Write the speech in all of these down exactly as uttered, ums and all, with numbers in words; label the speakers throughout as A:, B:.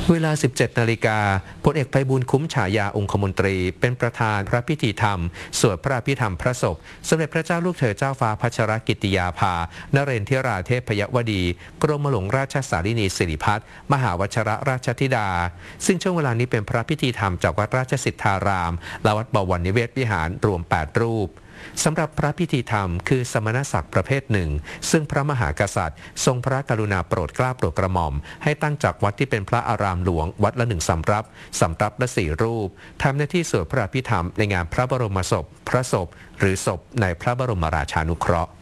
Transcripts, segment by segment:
A: เวลา สิบเจ็ด นาฬิกาพลเอกไพบูลย์ คุ้มฉายาองคมนตรีเป็นประธานพระพิธีธรรมสวดพระอภิธรรมพระศพสมเด็จพระเจ้าลูกเธอเจ้าฟ้าพัชรกิติยาภานเรนทิราเทพยวดีกรมหลวงราชสารินีสิริพัฒน์มหาวชรราชธิดาซึ่งช่วงเวลานี้เป็นพระพิธีธรรมจากวัดราชสิทธารามและวัดบวรนิเวศวิหารรวมแปดรูปสำหรับพระพิธีธรรมคือสมณศักดิ์ประเภทหนึ่งซึ่งพระมหากษัตริย์ทรงพระกรุณาโปรดเกล้าโปรดกระหม่อมให้ตั้งจากวัดที่เป็นพระอารามหลวงวัดละหนึ่งสำรับสำรับละสี่รูปทำหน้าที่สวดพระอภิธรรมในงานพระบรมศพพระศพหรือศพในพระบรมราชานุเคราะห์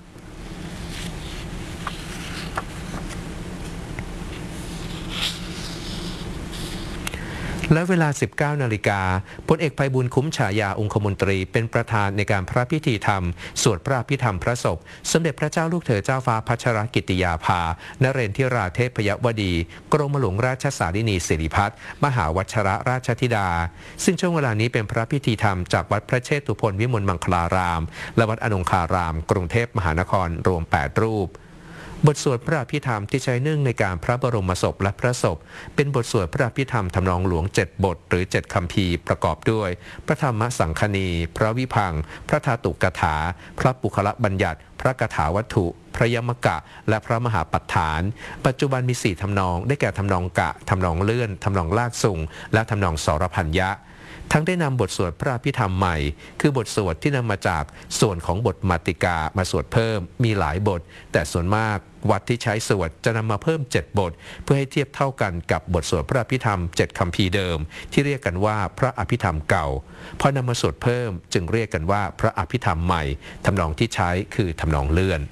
A: และเวลา สิบเก้า นาฬิกาพลเอกไพบูลย์ คุ้มฉายาองคมนตรีเป็นประธานในการพระพิธีธรรมสวดพระอภิธรรมพระศพสมเด็จพระเจ้าลูกเธอเจ้าฟ้าพัชรกิติยาภานเรนทิราเทพยวดีกรมหลวงราชสารินีสิริพัฒน์มหาวชรราชธิดาซึ่งช่วงเวลานี้เป็นพระพิธีธรรมจากวัดพระเชตุพนวิมลมังคลารามและวัดอนงคารามกรุงเทพมหานครรวมแปดรูปบทสวดพระอภิธรรมที่ใช้เนื่องในการพระบรมศพและพระศพเป็นบทสวดพระอภิธรรมทำนองหลวงเจ็ดบทหรือเจ็ดคัมภีร์ประกอบด้วยพระธรรมสังคณีพระวิพังค์พระธาตุกถาพระปุคละบัญญัติพระกถาวัตถุพระยมกะและพระมหาปัฏฐานปัจจุบันมีสี่ทำนองได้แก่ทำนองกะทำนองเลื่อนทำนองลากสุงและทำนองสรพัญญะทั้งได้นำบทสวดพระอภิธรรมใหม่คือบทสวดที่นำมาจากส่วนของบทมาติกามาสวดเพิ่มมีหลายบทแต่ส่วนมากวัดที่ใช้สวดจะนำมาเพิ่มเจ็ดบทเพื่อให้เทียบเท่ากันกับบทสวดพระอภิธรรมเจ็ดคัมภีร์เดิมที่เรียกกันว่าพระอภิธรรมเก่าพอนำมาสวดเพิ่มจึงเรียกกันว่าพระอภิธรรมใหม่ทำนองที่ใช้คือทำนองเลื่อน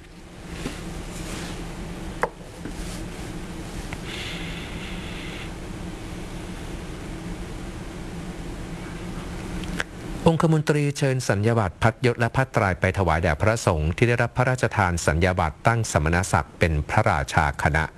A: องคมนตรีเชิญสัญญาบัตรพัดยศและพัดตรายไปถวายแด่พระสงฆ์ที่ได้รับพระราชทานสัญญาบัตรตั้งสมณศักดิ์เป็นพระราชาคณะ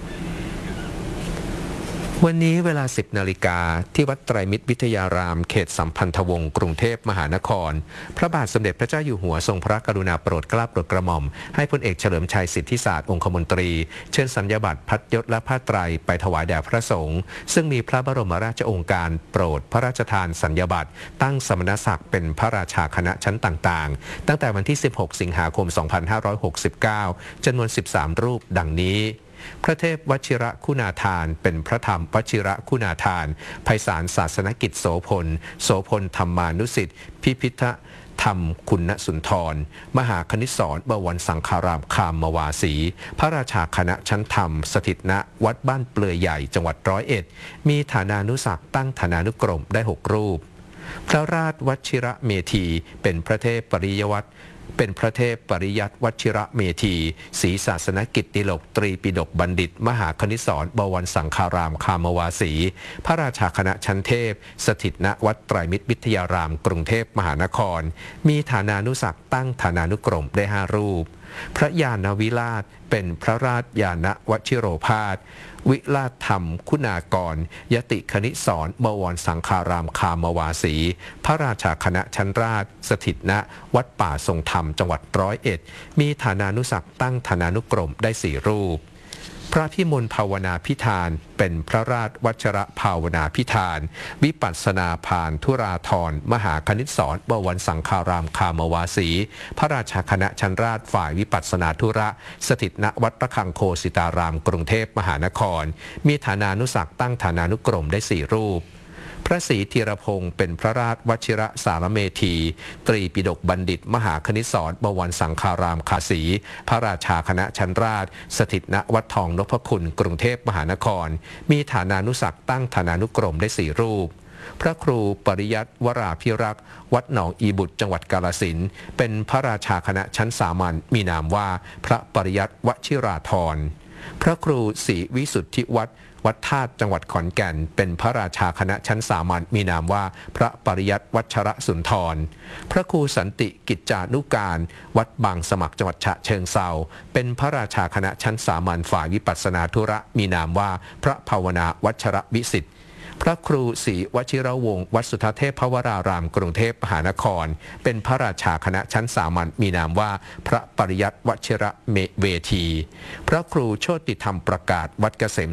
A: วันนี้เวลา สิบ นาฬิกาที่วัดไตรมิตรวิทยารามเขตสัมพันธวงศ์กรุงเทพมหานครพระบาทสมเด็จพระเจ้าอยู่หัวทรงพระกรุณาโปรดเกล้าโปรดกระหม่อมให้พลเอกเฉลิมชัยสิทธิศาสตร์องคมนตรีเชิญสัญญาบัตรพัดยศและผ้าไตรไปถวายแด่พระสงฆ์ซึ่งมีพระบรมราชโองการโปรดพระราชทานสัญญาบัตรตั้งสมณศักดิ์เป็นพระราชาคณะชั้นต่างๆตั้งแต่วันที่ สิบหก สิงหาคม สองพันห้าร้อยหกสิบเก้า จำนวน สิบสาม รูปดังนี้พระเทพวชิระคุณาทานเป็นพระธรรมวชิระคุณาทานไพศาลศาสนกิจโสพลโสพลธรรมานุสิทธิพิพิธธรรมคุณสุนทรมหาคณิสรบวรสังฆารามคามวาสีพระราชาคณะชั้นธรรมสถิตณวัดบ้านเปลือยใหญ่จังหวัดร้อยเอ็ดมีฐานานุศักดิ์ตั้งฐานานุกรมได้หกรูปพระราชวชิระเมธีเป็นพระเทพปริยวัตรเป็นพระเทพปริยัติวชิระเมธีศรีศาสนกิตติโลกตรีปิฎกบัณฑิตมหาคณิสรบวรสังฆารามคามวาสีพระราชาคณะชั้นเทพสถิตณวัดไตรมิตรวิทยารามกรุงเทพมหานครมีฐานานุศักดิ์ตั้งฐานานุกรมได้ห้ารูปพระญาณวิราชเป็นพระราชญาณวชิโรภาสวิราชธรรมคุณากรยติคณิสรบวรสังฆารามคามวาสีพระราชาคณะชั้นราชสถิตณวัดป่าทรงธรรมจังหวัดร้อยเอ็ดมีฐานานุศักดิ์ตั้งฐานานุกรมได้สี่รูปพระพิมลภาวนาพิธานเป็นพระราชวัชระภาวนาพิธานวิปัสสนาพานธุราธรมหาคณิสรบวรสังฆารามคามวาสีพระราชาคณะชั้นราชฝ่ายวิปัสสนาธุระสถิตณวัดระฆังโคสิตารามกรุงเทพมหานครมีฐานานุศักดิ์ตั้งฐานานุกรมได้สี่รูปพระศรีธีรพงศ์เป็นพระราชวชิระสารเมธีตรีปิฎกบัณฑิตมหาคณิสรบวรสังฆารามคาสีพระราชาคณะชั้นราชสถิตณวัดทองนพคุณกรุงเทพมหานครมีฐานานุศักดิ์ตั้งฐานานุกรมได้สี่รูปพระครูปริยัติวราภิรักษ์วัดหนองอีบุตรจังหวัดกาฬสินธุ์เป็นพระราชาคณะชั้นสามัญมีนามว่าพระปริยัติวชิราธรพระครูศรีวิสุทธิวัฒน์วัดธาตุจังหวัดขอนแก่นเป็นพระราชาคณะชั้นสามัญมีนามว่าพระปริยัติวัชรสุนทรพระครูสันติกิจจานุการวัดบางสมัครจังหวัดฉะเชิงเทราเป็นพระราชาคณะชั้นสามัญฝ่ายวิปัสสนาธุระมีนามว่าพระภาวนาวัชรวิสิทธิ์พระครูศรีวชิรวงศ์วัดสุทธเทพวรารามกรุงเทพมหานครเป็นพระราชาคณะชั้นสามัญมีนามว่าพระปริยัติวชิระเวทีพระครูโชติธรรมประกาศวัดเกษม